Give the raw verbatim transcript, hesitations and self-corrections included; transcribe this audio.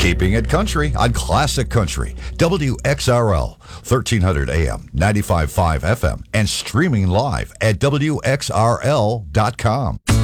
Keeping it country on Classic Country, W X R L, thirteen hundred A M, ninety-five point five F M, and streaming live at W X R L dot com.